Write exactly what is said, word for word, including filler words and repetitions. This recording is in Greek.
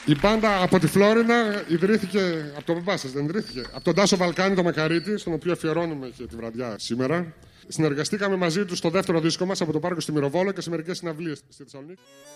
Η μπάντα από τη Φλόρινα ιδρύθηκε από τον παπά σας, δεν ιδρύθηκε? Από τον Τάσο Βαλκάνη, το Μακαρίτη, στον οποίο αφιερώνουμε και τη βραδιά σήμερα. Συνεργαστήκαμε μαζί του στο δεύτερο δίσκο μας από το πάρκο στη Μυροβόλο και σε μερικές συναυλίες στη Θεσσαλονίκη.